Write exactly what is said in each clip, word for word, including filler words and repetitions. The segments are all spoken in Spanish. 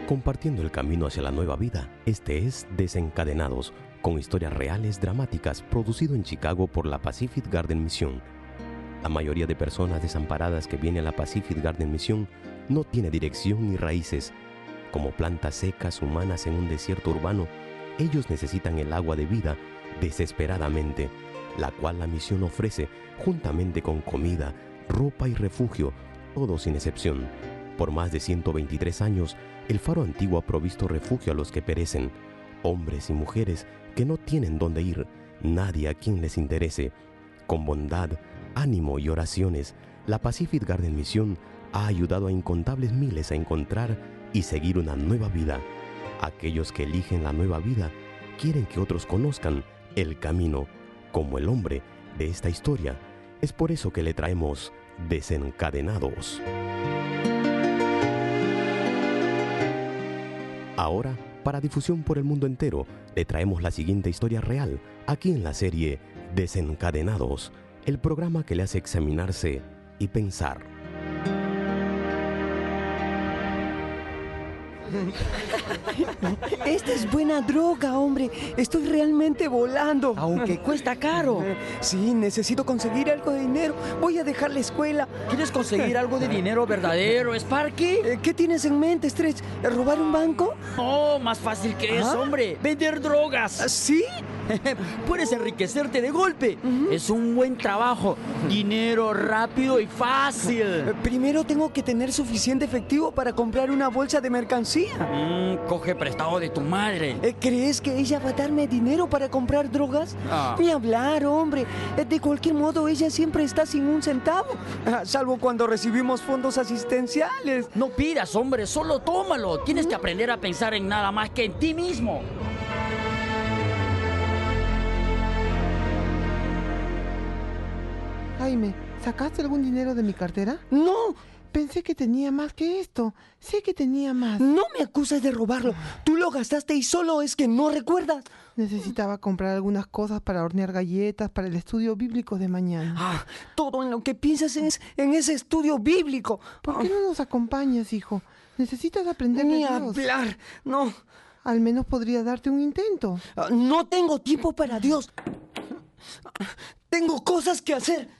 Compartiendo el camino hacia la nueva vida, este es Desencadenados, con historias reales dramáticas, producido en Chicago por la Pacific Garden Mission. La mayoría de personas desamparadas que vienen a la Pacific Garden Mission no tiene dirección ni raíces. Como plantas secas humanas en un desierto urbano, ellos necesitan el agua de vida desesperadamente, la cual la misión ofrece juntamente con comida, ropa y refugio, todo sin excepción. Por más de ciento veintitrés años, el faro antiguo ha provisto refugio a los que perecen, hombres y mujeres que no tienen dónde ir, nadie a quien les interese. Con bondad, ánimo y oraciones, la Pacific Garden Mission ha ayudado a incontables miles a encontrar y seguir una nueva vida. Aquellos que eligen la nueva vida quieren que otros conozcan el camino, como el hombre de esta historia. Es por eso que le traemos Desencadenados. Ahora, para difusión por el mundo entero, le traemos la siguiente historia real, aquí en la serie Desencadenados, el programa que le hace examinarse y pensar. Esta es buena droga, hombre. Estoy realmente volando. Aunque cuesta caro. Sí, necesito conseguir algo de dinero. Voy a dejar la escuela. ¿Quieres conseguir algo de dinero verdadero, Sparky? Eh, ¿Qué tienes en mente, Stretch? ¿Robar un banco? No, más fácil que eso, ¿Ah? hombre. Vender drogas. ¿Sí? Puedes enriquecerte de golpe. Uh-huh. Es un buen trabajo. Dinero rápido y fácil. Eh, Primero tengo que tener suficiente efectivo para comprar una bolsa de mercancía. Mm, coge prestado de tu madre. Eh, ¿Crees que ella va a darme dinero para comprar drogas? Ah. Ni hablar, hombre. Eh, De cualquier modo, ella siempre está sin un centavo. Ah, Salvo cuando recibimos fondos asistenciales. No pidas, hombre, solo tómalo. Tienes que aprender a pensar en nada más que en ti mismo. Jaime, ¿sacaste algún dinero de mi cartera? ¡No! Pensé que tenía más que esto. Sé que tenía más. No me acuses de robarlo. Tú lo gastaste y solo es que no recuerdas. Necesitaba comprar algunas cosas para hornear galletas para el estudio bíblico de mañana. Ah, todo en lo que piensas es en ese estudio bíblico. ¿Por qué no nos acompañas, hijo? Necesitas aprender de Ni Dios. hablar. No. Al menos podría darte un intento. Ah, No tengo tiempo para Dios. Tengo cosas que hacer.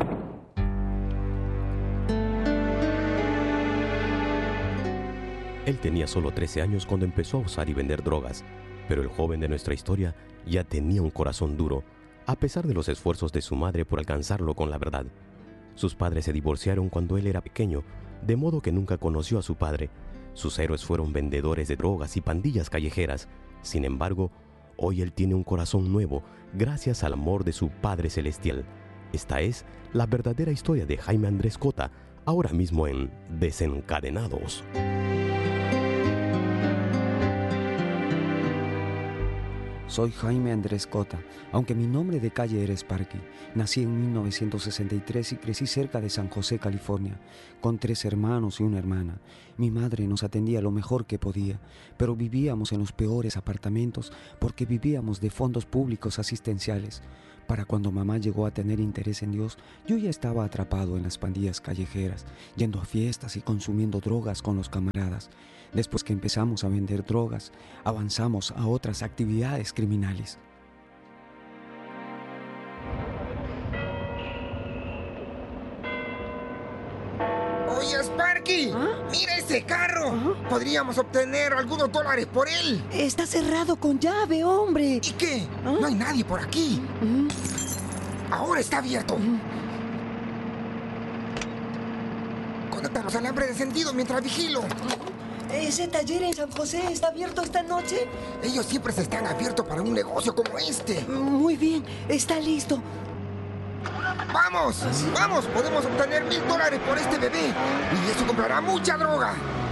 Él tenía solo trece años cuando empezó a usar y vender drogas, pero el joven de nuestra historia ya tenía un corazón duro, a pesar de los esfuerzos de su madre por alcanzarlo con la verdad. Sus padres se divorciaron cuando él era pequeño, de modo que nunca conoció a su padre. Sus héroes fueron vendedores de drogas y pandillas callejeras. Sin embargo, hoy él tiene un corazón nuevo, gracias al amor de su Padre Celestial. Esta es la verdadera historia de Jaime Andrés Cota, ahora mismo en Desencadenados. Soy Jaime Andrés Cota, aunque mi nombre de calle era Sparky. Nací en mil novecientos sesenta y tres y crecí cerca de San José, California, con tres hermanos y una hermana. Mi madre nos atendía lo mejor que podía, pero vivíamos en los peores apartamentos porque vivíamos de fondos públicos asistenciales. Para cuando mamá llegó a tener interés en Dios, yo ya estaba atrapado en las pandillas callejeras, yendo a fiestas y consumiendo drogas con los camaradas. Después que empezamos a vender drogas, avanzamos a otras actividades criminales. Oye, Sparky, ¿Ah? mira ese carro. Ajá. Podríamos obtener algunos dólares por él. Está cerrado con llave, hombre. ¿Y qué? ¿Ah? No hay nadie por aquí. Mm, Ahora está abierto. mm. Conecta los alambres de sentido mientras vigilo. ¿Ese taller en San José está abierto esta noche? Ellos siempre se están abiertos para un negocio como este. Muy bien, está listo. ¡Vamos! ¡Vamos! Podemos obtener mil dólares por este bebé. Y eso comprará mucha droga.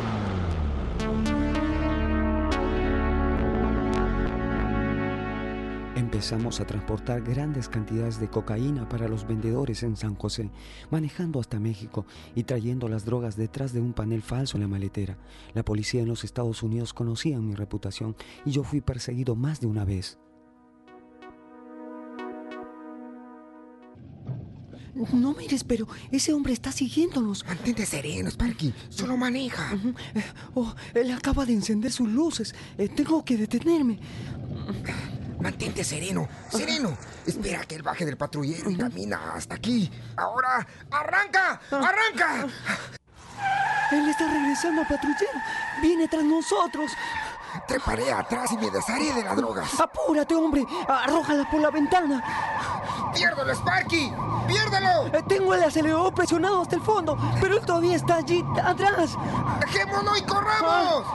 Empezamos a transportar grandes cantidades de cocaína para los vendedores en San José, manejando hasta México y trayendo las drogas detrás de un panel falso en la maletera. La policía en los Estados Unidos conocía mi reputación y yo fui perseguido más de una vez. No mires, pero ese hombre está siguiéndonos. Mantente sereno, Sparky. Solo maneja. Ujú. Eh, Oh, él acaba de encender sus luces. Eh, tengo que detenerme. Mantente sereno, sereno. Espera que él baje del patrullero y camina hasta aquí. Ahora, ¡arranca! ¡Arranca! Él está regresando al patrullero. Viene tras nosotros. Treparé atrás y me desharé de las drogas. Apúrate, hombre. Arrójala por la ventana. ¡Piérdelo, Sparky! ¡Piérdelo! Eh, Tengo el acelerador presionado hasta el fondo, pero él todavía está allí atrás. ¡Dejémoslo y corramos!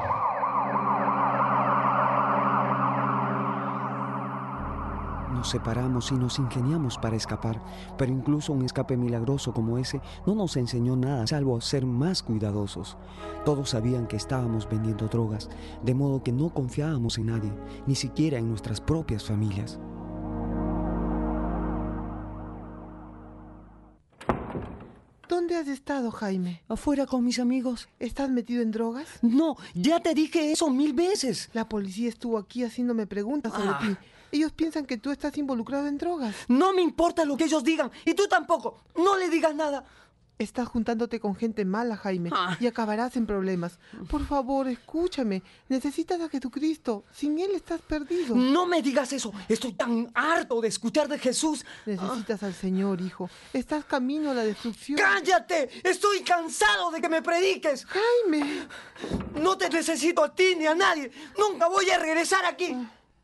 Nos separamos y nos ingeniamos para escapar, pero incluso un escape milagroso como ese no nos enseñó nada salvo a ser más cuidadosos. Todos sabían que estábamos vendiendo drogas, de modo que no confiábamos en nadie, ni siquiera en nuestras propias familias. ¿Dónde has estado, Jaime? Afuera con mis amigos. ¿Estás metido en drogas? No, ya te dije eso mil veces. La policía estuvo aquí haciéndome preguntas sobre Ah. ti. Ellos piensan que tú estás involucrado en drogas. No me importa lo que ellos digan. Y tú tampoco. No le digas nada. Estás juntándote con gente mala, Jaime, Ah. y acabarás en problemas. Por favor, escúchame. Necesitas a Jesucristo. Sin Él estás perdido. No me digas eso. Estoy tan harto de escuchar de Jesús. Necesitas al Señor, hijo. Estás camino a la destrucción. ¡Cállate! Estoy cansado de que me prediques. Jaime. No te necesito a ti ni a nadie. Nunca voy a regresar aquí.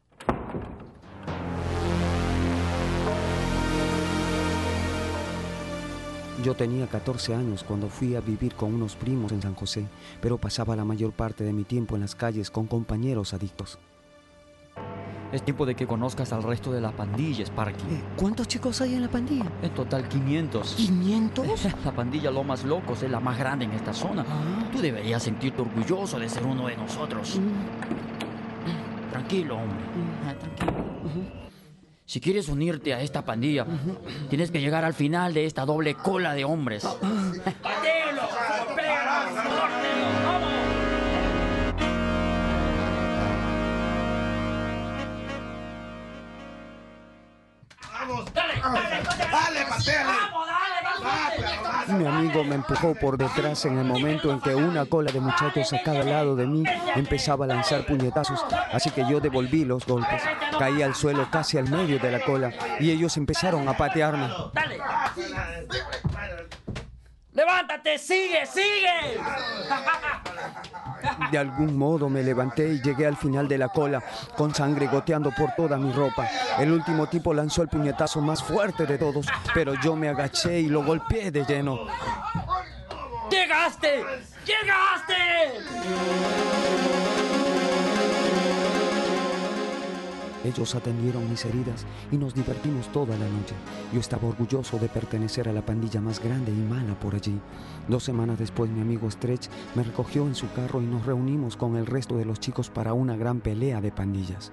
Yo tenía catorce años cuando fui a vivir con unos primos en San José, pero pasaba la mayor parte de mi tiempo en las calles con compañeros adictos. Es tiempo de que conozcas al resto de la pandilla, Sparky. Eh, ¿Cuántos chicos hay en la pandilla? En total quinientos. ¿quinientos? La pandilla Lomas Locos es la más grande en esta zona. Ah. Tú deberías sentirte orgulloso de ser uno de nosotros. Tranquilo, hombre. Ah, tranquilo. Si quieres unirte a esta pandilla, tienes que llegar al final de esta doble cola de hombres. ¡Patéalo! ¡Pégalo! ¡Córtelo! ¡Vamos! Mi amigo me empujó por detrás en el momento en que una cola de muchachos a cada lado de mí empezaba a lanzar puñetazos, así que yo devolví los golpes. Caí al suelo casi al medio de la cola y ellos empezaron a patearme. ¡Dale! ¡Levántate! ¡Sigue! ¡Sigue! De algún modo me levanté y llegué al final de la cola, con sangre goteando por toda mi ropa. El último tipo lanzó el puñetazo más fuerte de todos, pero yo me agaché y lo golpeé de lleno. ¡Llegaste! ¡Llegaste! Ellos atendieron mis heridas y nos divertimos toda la noche. Yo estaba orgulloso de pertenecer a la pandilla más grande y mala por allí. Dos semanas después, mi amigo Stretch me recogió en su carro y nos reunimos con el resto de los chicos para una gran pelea de pandillas.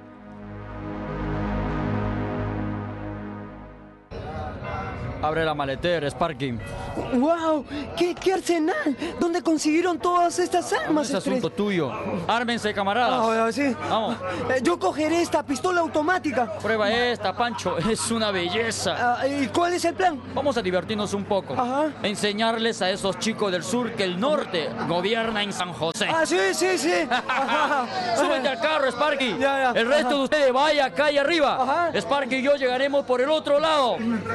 Abre la maletera, Sparky. ¡Wow! ¿Qué, qué arsenal? ¿Dónde consiguieron todas estas armas? Es asunto tuyo. Ármense, camaradas. Ah, sí. Vamos. Eh, yo cogeré esta pistola automática. Prueba esta, Pancho. Es una belleza. Ah, ¿y cuál es el plan? Vamos a divertirnos un poco. Ajá. Enseñarles a esos chicos del sur que el norte gobierna en San José. Ah, sí, sí, sí. Ajá. Súbete al carro, Sparky. Ya, ya. El resto Ajá. de ustedes vaya acá calle arriba. Ajá. Sparky y yo llegaremos por el otro lado.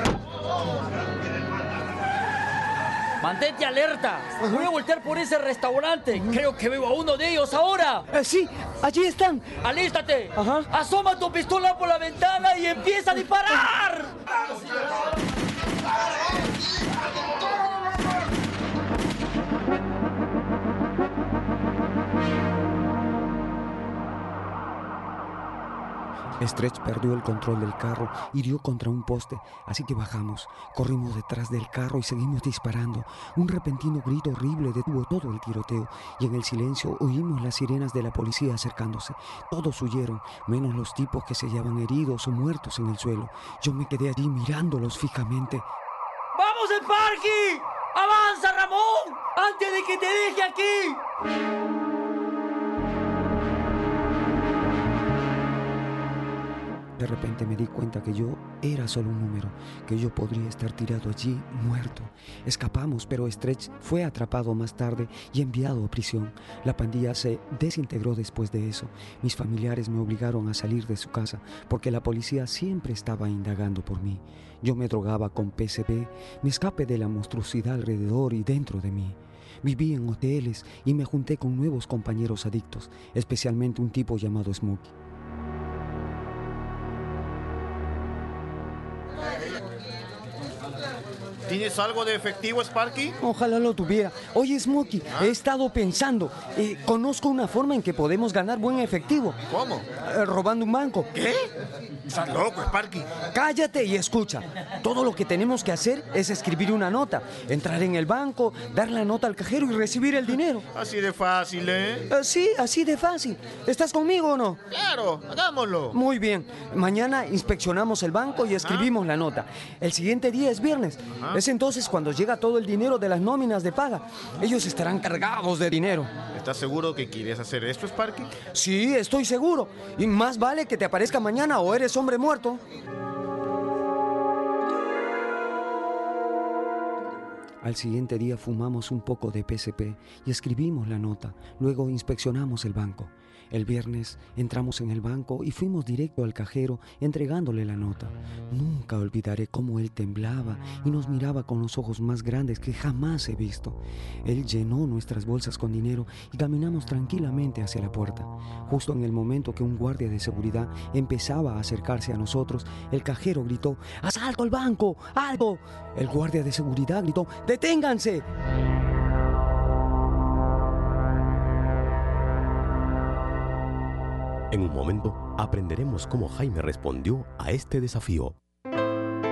Mantente alerta. Voy a voltear por ese restaurante. Creo que veo a uno de ellos ahora. Eh, sí, allí están. ¡Alístate! Ajá. Asoma tu pistola por la ventana y empieza a disparar. Stretch perdió el control del carro y dio contra un poste, así que bajamos, corrimos detrás del carro y seguimos disparando. Un repentino grito horrible detuvo todo el tiroteo y en el silencio oímos las sirenas de la policía acercándose. Todos huyeron, menos los tipos que se hallaban heridos o muertos en el suelo. Yo me quedé allí mirándolos fijamente. ¡Vamos, Sparky! ¡Avanza, Ramón! ¡Antes de que te deje aquí! De repente me di cuenta que yo era solo un número, que yo podría estar tirado allí, muerto. Escapamos, pero Stretch fue atrapado más tarde y enviado a prisión. La pandilla se desintegró después de eso. Mis familiares me obligaron a salir de su casa porque la policía siempre estaba indagando por mí. Yo me drogaba con P C B, me escapé de la monstruosidad alrededor y dentro de mí. Viví en hoteles y me junté con nuevos compañeros adictos, especialmente un tipo llamado Smokey. ¿Tienes algo de efectivo, Sparky? Ojalá lo tuviera. Oye, Smokey, he estado pensando. eh, conozco una forma en que podemos ganar buen efectivo. ¿Cómo? Eh, robando un banco. ¿Qué? Estás loco, Sparky. Cállate y escucha. Todo lo que tenemos que hacer es escribir una nota, entrar en el banco, dar la nota al cajero y recibir el dinero. Así de fácil, ¿eh? Eh, sí, así de fácil. ¿Estás conmigo o no? Claro, hagámoslo. Muy bien. Mañana inspeccionamos el banco y escribimos la nota. El siguiente día es viernes. Ajá. Es entonces cuando llega todo el dinero de las nóminas de paga. Ellos estarán cargados de dinero. ¿Estás seguro que quieres hacer esto, Sparky? Sí, estoy seguro. Y más vale que te aparezca mañana o eres hombre muerto. Al siguiente día fumamos un poco de P C P y escribimos la nota. Luego inspeccionamos el banco. El viernes entramos en el banco y fuimos directo al cajero entregándole la nota. Nunca olvidaré cómo él temblaba y nos miraba con los ojos más grandes que jamás he visto. Él llenó nuestras bolsas con dinero y caminamos tranquilamente hacia la puerta. Justo en el momento que un guardia de seguridad empezaba a acercarse a nosotros, el cajero gritó: ¡Asalto al banco! ¡Algo! El guardia de seguridad gritó: ¡Deténganse! En un momento aprenderemos cómo Jaime respondió a este desafío.